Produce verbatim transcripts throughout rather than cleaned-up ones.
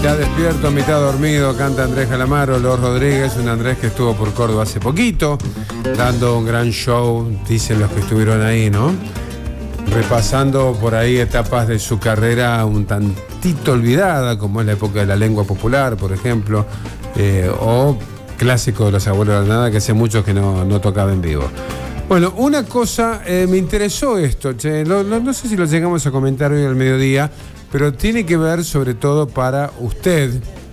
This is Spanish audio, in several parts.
Mitad despierto, mitad dormido, canta Andrés Calamaro, Los Rodríguez, un Andrés que estuvo por Córdoba hace poquito, dando un gran show, dicen los que estuvieron ahí, ¿no? Repasando por ahí etapas de su carrera un tantito olvidada, como es la época de la lengua popular, por ejemplo, eh, o clásico de los Abuelos de la Nada, que hace muchos que no, no tocaba en vivo. Bueno, una cosa, eh, me interesó esto, che, no, no, no sé si lo llegamos a comentar hoy al mediodía, pero tiene que ver sobre todo para usted,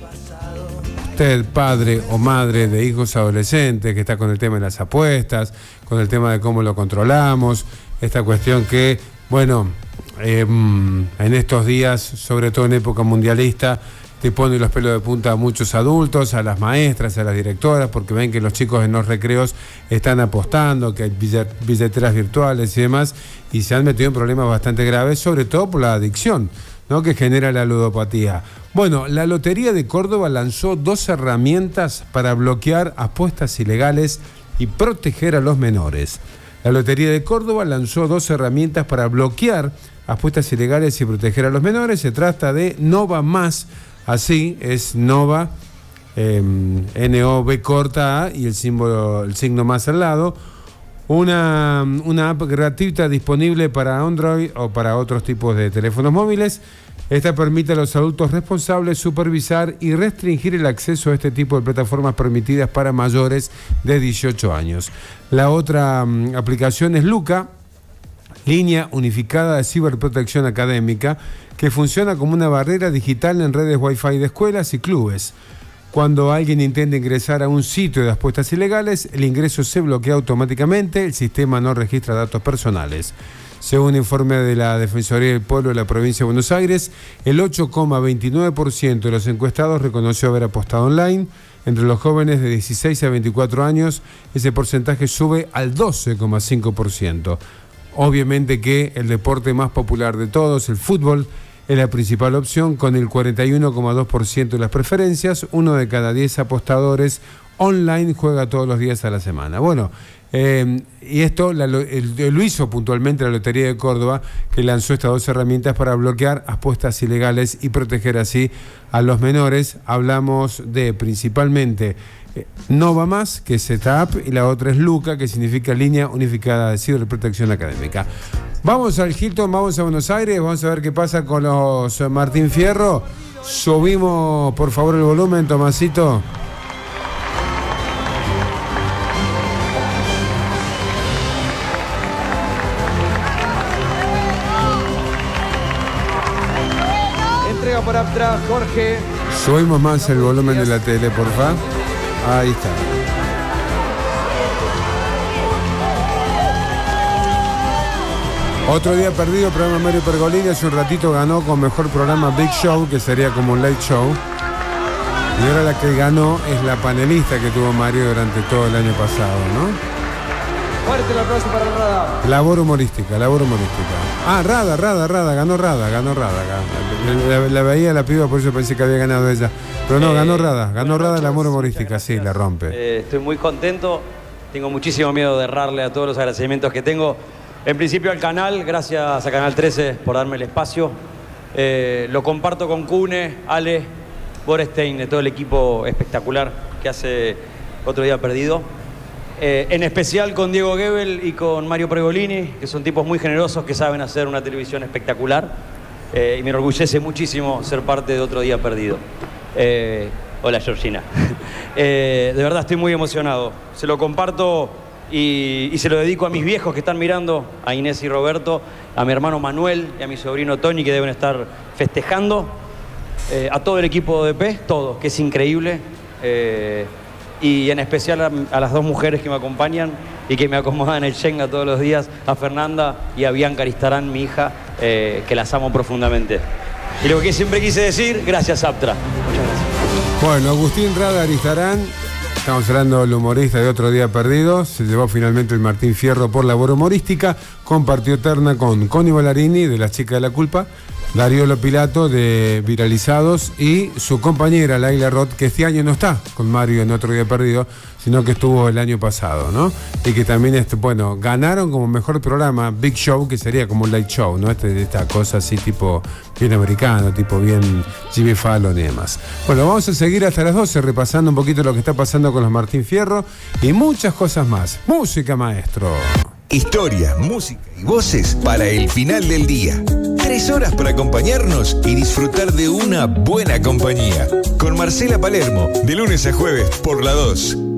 usted padre o madre de hijos adolescentes que está con el tema de las apuestas, con el tema de cómo lo controlamos, esta cuestión que, bueno, eh, en estos días, sobre todo en época mundialista, te pone los pelos de punta a muchos adultos, a las maestras, a las directoras, porque ven que los chicos en los recreos están apostando, que hay billeteras virtuales y demás, y se han metido en problemas bastante graves, sobre todo por la adicción, ¿no?, que genera la ludopatía. Bueno, la Lotería de Córdoba lanzó dos herramientas para bloquear apuestas ilegales y proteger a los menores. La Lotería de Córdoba lanzó dos herramientas para bloquear apuestas ilegales y proteger a los menores. Se trata de Nova Más, así es Nova, eh, N O V corta A y el símbolo, el signo más al lado. Una, una app gratuita disponible para Android o para otros tipos de teléfonos móviles. Esta permite a los adultos responsables supervisar y restringir el acceso a este tipo de plataformas permitidas para mayores de dieciocho años. La otra um, aplicación es Luca, línea unificada de ciberprotección académica, que funciona como una barrera digital en redes Wi-Fi de escuelas y clubes. Cuando alguien intenta ingresar a un sitio de apuestas ilegales, el ingreso se bloquea automáticamente, el sistema no registra datos personales. Según informe de la Defensoría del Pueblo de la provincia de Buenos Aires, el ocho coma veintinueve por ciento de los encuestados reconoció haber apostado online. Entre los jóvenes de dieciséis a veinticuatro años, ese porcentaje sube al doce coma cinco por ciento. Obviamente que el deporte más popular de todos, el fútbol, es la principal opción, con el cuarenta y uno coma dos por ciento de las preferencias. Uno de cada diez apostadores online juega todos los días a la semana. Bueno, eh, y esto la, el, lo hizo puntualmente la Lotería de Córdoba, que lanzó estas dos herramientas para bloquear apuestas ilegales y proteger así a los menores. Hablamos de principalmente eh, Nova Más, que es esta app, y la otra es Luca, que significa Línea Unificada de Ciberprotección Académica. Vamos al Hilton, vamos a Buenos Aires, vamos a ver qué pasa con los Martín Fierro. Subimos, por favor, el volumen, Tomasito. Entrega por atrás, Jorge. Subimos más el volumen de la tele, porfa. Ahí está. Otro día perdido, programa Mario Pergolini. Hace un ratito ganó con mejor programa Big Show, que sería como un late show. Y ahora la que ganó es la panelista que tuvo Mario durante todo el año pasado, ¿no? Fuerte el aplauso para el Rada. Labor humorística, labor humorística. Ah, Rada, Rada, Rada, ganó Rada, ganó Rada. La, la, la veía la piba, por eso pensé que había ganado ella. Pero no, ganó Rada, ganó Rada la labor humorística, sí, la rompe. Eh, estoy muy contento, tengo muchísimo miedo de errarle a todos los agradecimientos que tengo. En principio al canal, gracias a Canal trece por darme el espacio. Eh, lo comparto con Cune, Ale, Borestein, de todo el equipo espectacular que hace Otro Día Perdido. Eh, en especial con Diego Gebel y con Mario Pergolini, que son tipos muy generosos que saben hacer una televisión espectacular. Eh, y me enorgullece muchísimo ser parte de Otro Día Perdido. Eh, hola, Georgina. eh, de verdad estoy muy emocionado. Se lo comparto y, y se lo dedico a mis viejos que están mirando, a Inés y Roberto, a mi hermano Manuel y a mi sobrino Tony, que deben estar festejando. Eh, a todo el equipo de P, todo, que es increíble. Eh, y en especial a, a las dos mujeres que me acompañan y que me acomodan el Shenga todos los días, a Fernanda y a Bianca Aristarán, mi hija, eh, que las amo profundamente. Y lo que siempre quise decir, gracias, Aptra. Muchas gracias. Bueno, Agustín Rada Aristarán, estamos hablando del humorista de Otro Día Perdido, se llevó finalmente el Martín Fierro por labor humorística, compartió terna con Connie Ballarini, de Las Chicas de la Culpa, Darío Lopilato de Viralizados y su compañera Laila Roth, que este año no está con Mario en Otro Día Perdido, sino que estuvo el año pasado, ¿no? Y que también, este, bueno, ganaron como mejor programa Big Show, que sería como un light show, ¿no? Este, esta cosa así tipo bien americano, tipo bien Jimmy Fallon y demás. Bueno, vamos a seguir hasta las doce repasando un poquito lo que está pasando con los Martín Fierro y muchas cosas más. Música, maestro. Historia, música y voces para el final del día. Tres horas para acompañarnos y disfrutar de una buena compañía. Con Marcela Palermo, de lunes a jueves por La dos.